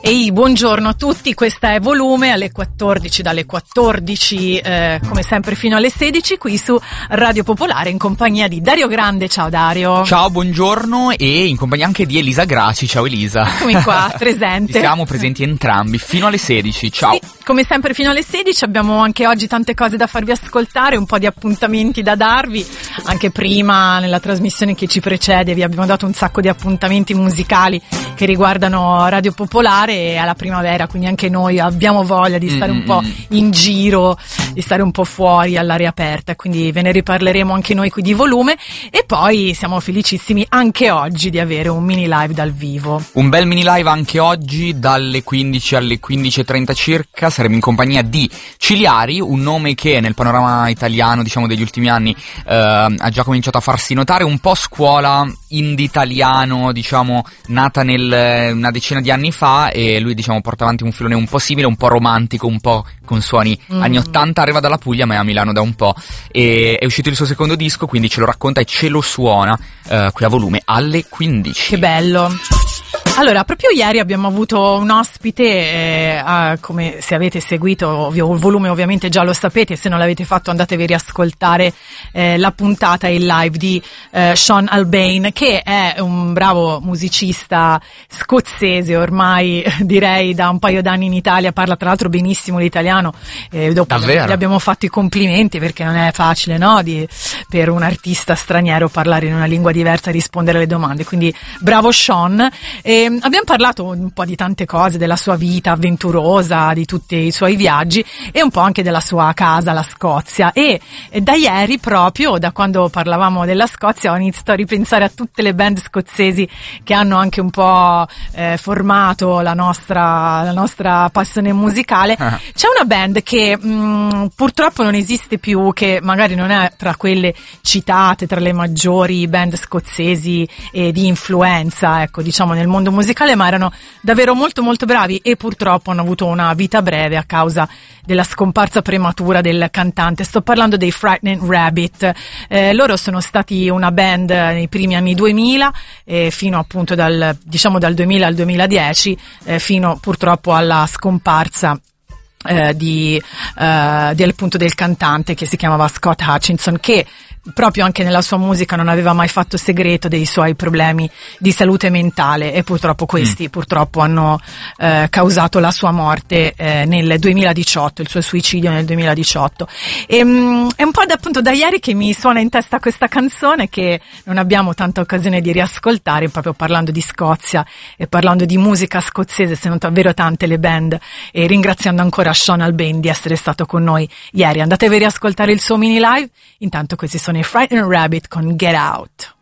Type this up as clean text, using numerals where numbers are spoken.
Ehi, buongiorno a tutti, questa è Volume alle 14, dalle 14 come sempre fino alle 16 qui su Radio Popolare in compagnia di Dario Grande. Ciao Dario. Ciao, buongiorno, e in compagnia anche di Elisa Graci. Ciao Elisa. Eccomi qua, presente. Siamo presenti entrambi fino alle 16, ciao. Sì, come sempre fino alle 16 abbiamo anche oggi tante cose da farvi ascoltare, un po' di appuntamenti da darvi. Anche prima nella trasmissione che ci precede vi abbiamo dato un sacco di appuntamenti musicali che riguardano Radio Popolare e alla primavera, quindi anche noi abbiamo voglia di stare un po' in giro, di stare un po' fuori all'aria aperta, quindi ve ne riparleremo anche noi qui di Volume. E poi siamo felicissimi anche oggi di avere un mini live dal vivo. Un bel mini live anche oggi dalle 15 alle 15:30 circa. Saremo in compagnia di Ciliari, un nome che nel panorama italiano, diciamo, degli ultimi anni ha già cominciato a farsi notare, un po' scuola indie italiano, diciamo, nata una decina di anni fa, e lui, diciamo, porta avanti un filone un po' simile, un po' romantico, un po' con suoni anni 80, arriva dalla Puglia ma è a Milano da un po', e è uscito il suo secondo disco, quindi ce lo racconta e ce lo suona qui a Volume alle 15. Che bello! Allora, proprio ieri abbiamo avuto un ospite, come se avete seguito il Volume ovviamente già lo sapete, se non l'avete fatto andatevi a riascoltare la puntata e il live di Sean Albane, che è un bravo musicista scozzese, ormai direi da un paio d'anni in Italia, parla tra l'altro benissimo l'italiano, dopo gli abbiamo fatto i complimenti perché non è facile, no, per un artista straniero parlare in una lingua diversa e rispondere alle domande, quindi bravo Sean. Abbiamo parlato un po' di tante cose, della sua vita avventurosa, di tutti i suoi viaggi e un po' anche della sua casa, la Scozia. E da ieri, proprio da quando parlavamo della Scozia, ho iniziato a ripensare a tutte le band scozzesi che hanno anche un po' formato la nostra passione musicale. C'è una band che purtroppo non esiste più, che magari non è tra quelle citate, tra le maggiori band scozzesi di influenza, ecco, diciamo, nel mondo musicale, ma erano davvero molto molto bravi e purtroppo hanno avuto una vita breve a causa della scomparsa prematura del cantante. Sto parlando dei Frightened Rabbit. Loro sono stati una band nei primi anni 2000, fino appunto dal 2000 al 2010, fino purtroppo alla scomparsa appunto del cantante, che si chiamava Scott Hutchinson, che proprio anche nella sua musica non aveva mai fatto segreto dei suoi problemi di salute mentale, e purtroppo questi purtroppo hanno causato la sua morte nel 2018, il suo suicidio nel 2018. È un po' appunto da ieri che mi suona in testa questa canzone, che non abbiamo tanta occasione di riascoltare, proprio parlando di Scozia e parlando di musica scozzese, sono davvero tante le band, e ringraziando ancora Sean Albane di essere stato con noi ieri. Andatevi a riascoltare il suo mini live. Intanto questi sono i Frightened Rabbit con Get Out.